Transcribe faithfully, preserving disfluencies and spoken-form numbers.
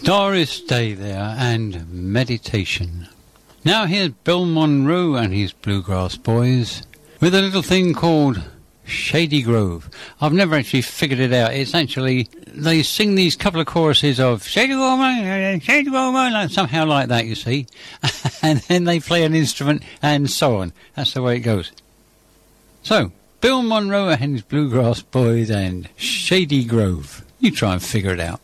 Doris Day there, and Meditation. Now here's Bill Monroe and his Bluegrass Boys with a little thing called Shady Grove. I've never actually figured it out. It's actually, they sing these couple of choruses of Shady Grove, Shady Grove, like, somehow like that, you see. And then they play an instrument and so on. That's the way it goes. So, Bill Monroe and his Bluegrass Boys and Shady Grove. You try and figure it out.